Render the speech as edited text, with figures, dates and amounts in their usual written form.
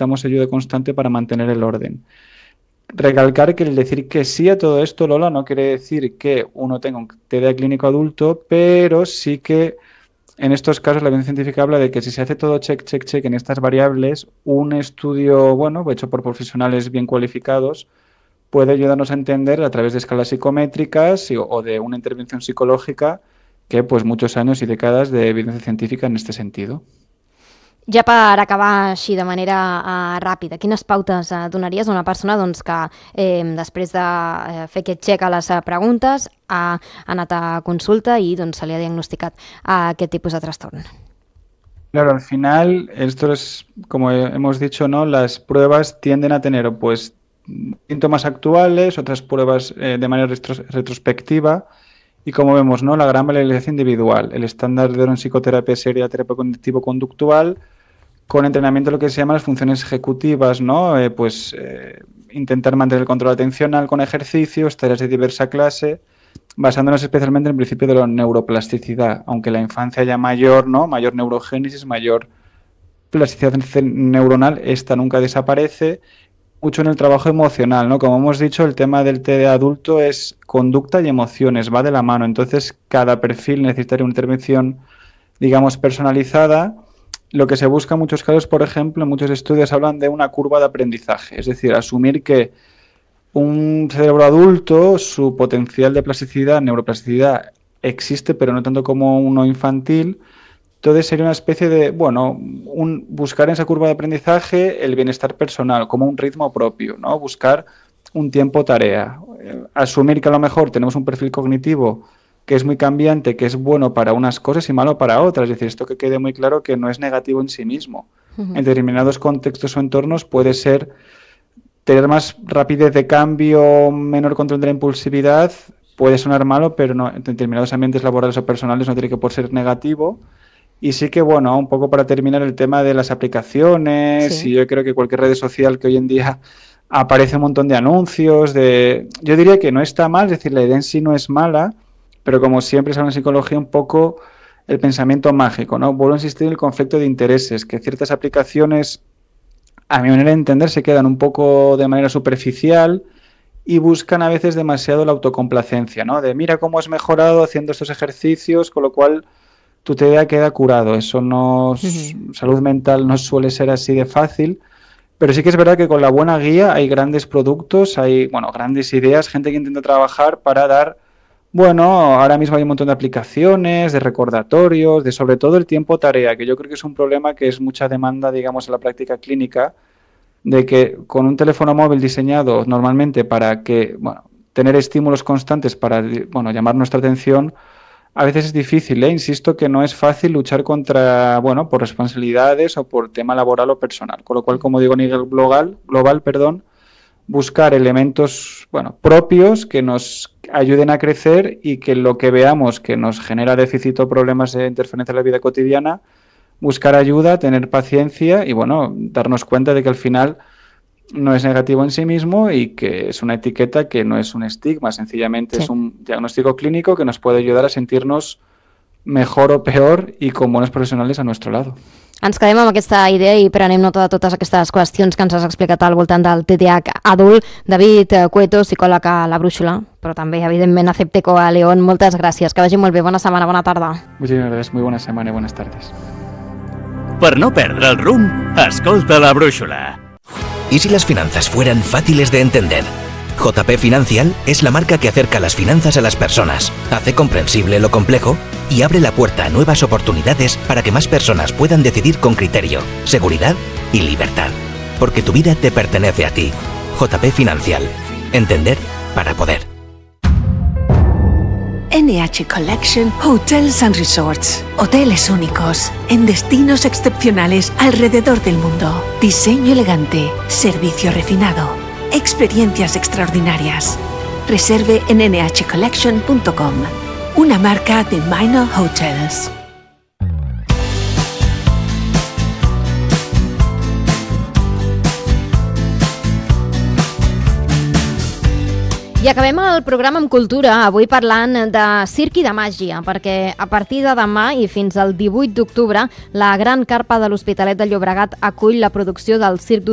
necesitamos ayuda constante para mantener el orden. Recalcar que el decir que sí a todo esto, Lola, no quiere decir que uno tenga un TDA clínico adulto, pero sí que en estos casos la evidencia científica habla de que si se hace todo check, check, check en estas variables, un estudio, bueno, hecho por profesionales bien cualificados, puede ayudarnos a entender a través de escalas psicométricas o de una intervención psicológica que pues muchos años y décadas de evidencia científica en este sentido. Ja per acabar així de manera ràpida, quines pautes donaries a una persona que després de fer aquest check a les preguntes ha anat a consulta i se li ha diagnosticat aquest tipus de trastorn? Claro, al final, esto es, como hemos dicho, ¿no? Las pruebas tienden a tener pues síntomas actuales, otras pruebas de manera retrospectiva, y como vemos, ¿no? La gran valorización individual, el estándar de oro en psicoterapia seria, terapia cognitivo-conductual, con entrenamiento lo que se llama las funciones ejecutivas, ¿no? Intentar mantener el control atencional con ejercicios, tareas de diversa clase, basándonos especialmente en el principio de la neuroplasticidad, aunque la infancia ya mayor, ¿no? Mayor neurogénesis, mayor plasticidad neuronal, esta nunca desaparece. Mucho en el trabajo emocional, ¿no? Como hemos dicho, el tema del TDA adulto es conducta y emociones, va de la mano. Entonces, cada perfil necesitaría una intervención, digamos, personalizada. Lo que se busca en muchos casos, por ejemplo, en muchos estudios hablan de una curva de aprendizaje, es decir, asumir que un cerebro adulto, su potencial de plasticidad, neuroplasticidad, existe, pero no tanto como uno infantil. Entonces sería una especie de, bueno, buscar en esa curva de aprendizaje el bienestar personal, como un ritmo propio, ¿no? Buscar un tiempo-tarea. Asumir que a lo mejor tenemos un perfil cognitivo que es muy cambiante, que es bueno para unas cosas y malo para otras. Es decir, esto que quede muy claro que no es negativo en sí mismo. En determinados contextos o entornos puede ser tener más rapidez de cambio, menor control de la impulsividad, puede sonar malo, pero no, en determinados ambientes laborales o personales no tiene que por ser negativo. Y sí que, bueno, un poco para terminar el tema de las aplicaciones, Sí. y yo creo que cualquier red social que hoy en día aparece un montón de anuncios, yo diría que no está mal, es decir, la idea en sí no es mala, pero como siempre se habla en psicología, un poco el pensamiento mágico, ¿no? Vuelvo a insistir en el conflicto de intereses, que ciertas aplicaciones, a mi manera de entender, se quedan un poco de manera superficial y buscan a veces demasiado la autocomplacencia, ¿no? De mira cómo has mejorado haciendo estos ejercicios, con lo cual tu TDA queda curado. Eso no, salud mental no suele ser así de fácil, pero sí que es verdad que con la buena guía hay grandes productos, hay, bueno, grandes ideas, gente que intenta trabajar para dar, bueno, ahora mismo hay un montón de aplicaciones, de recordatorios, de sobre todo el tiempo tarea, que yo creo que es un problema que es mucha demanda, digamos, en la práctica clínica, de que con un teléfono móvil diseñado normalmente para que, bueno, tener estímulos constantes para, bueno, llamar nuestra atención, a veces es difícil, ¿eh? Insisto que no es fácil luchar contra, bueno, por responsabilidades o por tema laboral o personal. Con lo cual, como digo a nivel global, buscar elementos, bueno, propios que nos ayuden a crecer y que lo que veamos que nos genera déficit o problemas de interferencia en la vida cotidiana, buscar ayuda, tener paciencia y, bueno, darnos cuenta de que al final no es negativo en sí mismo y que es una etiqueta que no es un estigma, sencillamente Sí. es un diagnóstico clínico que nos puede ayudar a sentirnos mejor o peor y con buenos profesionales a nuestro lado. Ens quedem amb aquesta idea i prenem nota de totes aquestes qüestions que ens has explicat al voltant del TDAH adult. David Cueto, psicòleg a La Brúixola, però també, evidentment, a Cepteco a León. Moltes gràcies. Que vagi molt bé. Bona setmana, bona tarda. Muchísimas gracias. Muy buena semana y buenas tardes. Per no perdre el rumb, escolta La Brúixola. ¿Y si las finanzas fueran fáciles de entender? JP Financial es la marca que acerca las finanzas a las personas, hace comprensible lo complejo y abre la puerta a nuevas oportunidades para que más personas puedan decidir con criterio, seguridad y libertad. Porque tu vida te pertenece a ti. JP Financial. Entender para poder. NH Collection Hotels and Resorts. Hoteles únicos, en destinos excepcionales alrededor del mundo. Diseño elegante, servicio refinado, experiencias extraordinarias. Reserve en nhcollection.com, una marca de Minor Hotels. I acabem el programa amb cultura, avui parlant de circ i de màgia, perquè a partir de demà i fins al 18 d'octubre la Gran Carpa de l'Hospitalet de Llobregat acull la producció del Circ